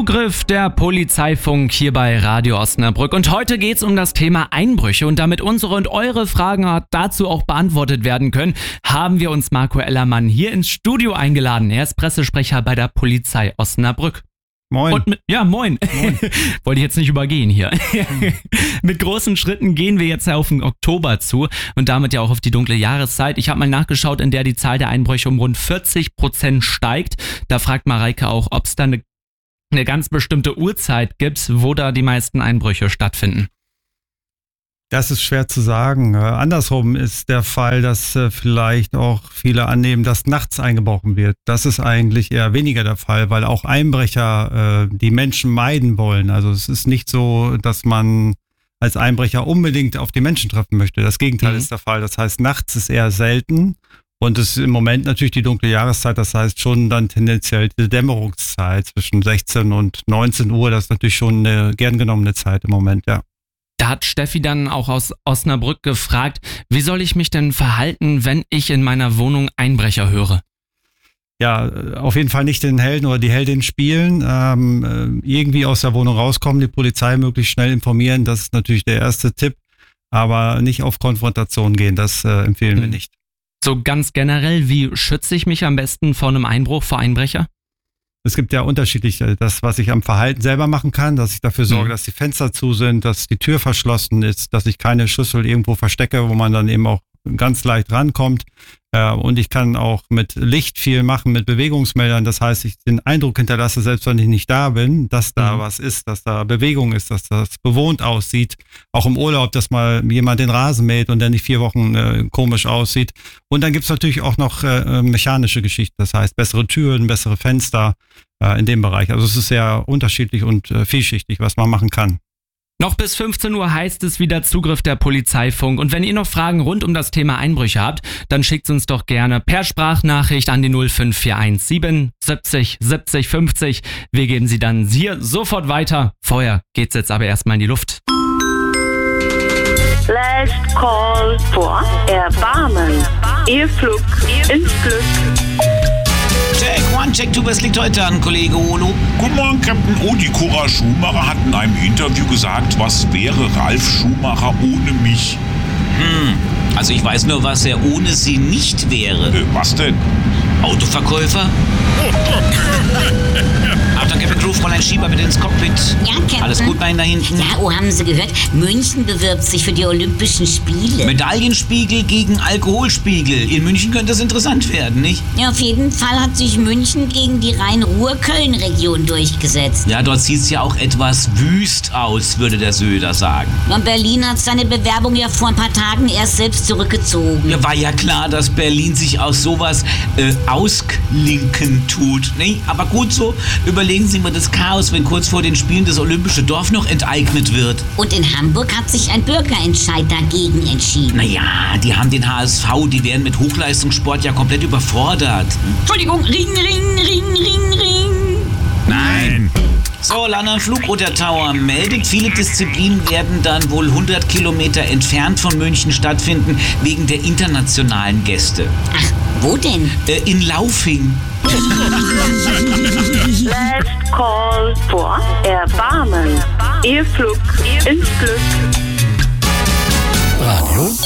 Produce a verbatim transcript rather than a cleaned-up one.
Zugriff der Polizeifunk hier bei Radio Osnabrück. Und heute geht's um das Thema Einbrüche. Und damit unsere und eure Fragen dazu auch beantwortet werden können, haben wir uns Marco Ellermann hier ins Studio eingeladen. Er ist Pressesprecher bei der Polizei Osnabrück. Moin. Und mit, ja, moin. moin. Wollte ich jetzt nicht übergehen hier. Mit großen Schritten gehen wir jetzt auf den Oktober zu und damit ja auch auf die dunkle Jahreszeit. Ich habe mal nachgeschaut, in der die Zahl der Einbrüche um rund vierzig Prozent steigt. Da fragt Mareike auch, ob es da eine, eine ganz bestimmte Uhrzeit gibt, wo da die meisten Einbrüche stattfinden. Das ist schwer zu sagen. Äh, andersrum ist der Fall, dass äh, vielleicht auch viele annehmen, dass nachts eingebrochen wird. Das ist eigentlich eher weniger der Fall, weil auch Einbrecher äh, die Menschen meiden wollen. Also es ist nicht so, dass man als Einbrecher unbedingt auf die Menschen treffen möchte. Das Gegenteil mhm. ist der Fall. Das heißt, nachts ist eher selten und es ist im Moment natürlich die dunkle Jahreszeit. Das heißt schon dann tendenziell die Dämmerungszeit zwischen sechzehn und neunzehn Uhr. Das ist natürlich schon eine gern genommene Zeit im Moment, ja. Da hat Steffi dann auch aus Osnabrück gefragt, wie soll ich mich denn verhalten, wenn ich in meiner Wohnung Einbrecher höre? Ja, auf jeden Fall nicht den Helden oder die Heldin spielen, ähm, irgendwie aus der Wohnung rauskommen, die Polizei möglichst schnell informieren, das ist natürlich der erste Tipp, aber nicht auf Konfrontation gehen, das äh, empfehlen wir nicht. So ganz generell, wie schütze ich mich am besten vor einem Einbruch, vor Einbrecher? Es gibt ja unterschiedlich das, was ich am Verhalten selber machen kann, dass ich dafür sorge, mhm. dass die Fenster zu sind, dass die Tür verschlossen ist, dass ich keine Schlüssel irgendwo verstecke, wo man dann eben auch ganz leicht rankommt. Und ich kann auch mit Licht viel machen, mit Bewegungsmeldern. Das heißt, ich den Eindruck hinterlasse, selbst wenn ich nicht da bin, dass da mhm. was ist, dass da Bewegung ist, dass das bewohnt aussieht. Auch im Urlaub, dass mal jemand den Rasen mäht und der nicht vier Wochen äh, komisch aussieht. Und dann gibt's natürlich auch noch äh, mechanische Geschichten. Das heißt, bessere Türen, bessere Fenster äh, in dem Bereich. Also es ist sehr unterschiedlich und äh, vielschichtig, was man machen kann. Noch bis fünfzehn Uhr heißt es wieder Zugriff der Polizeifunk. Und wenn ihr noch Fragen rund um das Thema Einbrüche habt, dann schickt uns doch gerne per Sprachnachricht an die null fünf vier eins sieben siebzig siebzig fünfzig. Wir geben sie dann hier sofort weiter. Vorher geht's jetzt aber erstmal in die Luft. Last call for Erbarmen. Ihr Flug ins Glück. Check, one, check, two, was liegt heute an, Kollege Olo? Guten Morgen, Captain O. Die Cora Schumacher hat in einem Interview gesagt, was wäre Ralf Schumacher ohne mich? Hm, also ich weiß nur, was er ohne sie nicht wäre. Äh, was denn? Autoverkäufer? Achtung, Captain Crew, Fräulein Schieber bitte ins Cockpit. Ja, Captain. Alles gut bei Ihnen da hinten? Ja, oh, haben Sie gehört? München bewirbt sich für die Olympischen Spiele. Medaillenspiegel gegen Alkoholspiegel. In München könnte das interessant werden, nicht? Ja, auf jeden Fall hat sich München gegen die Rhein-Ruhr-Köln-Region durchgesetzt. Ja, dort sieht es ja auch etwas wüst aus, würde der Söder sagen. Ja, Berlin hat seine Bewerbung ja vor ein paar Tagen erst selbst zurückgezogen. Ja, war ja klar, dass Berlin sich aus sowas äh, ausklinken tut. Nee, aber gut so, überlegen Sie mal das Chaos, wenn kurz vor den Spielen das Olympische Dorf noch enteignet wird. Und in Hamburg hat sich ein Bürgerentscheid dagegen entschieden. Naja, die haben den H S V, die werden mit Hochleistungssport ja komplett überfordert. Entschuldigung, Ring, Ring, Ring, Ring, Ring. Nein. So, London Flugroute Tower meldet, viele Disziplinen werden dann wohl hundert Kilometer entfernt von München stattfinden, wegen der internationalen Gäste. Ach, wo denn? Äh, in Laufing. Last call for Erbarmen. Ihr Flug ins Glück. Radio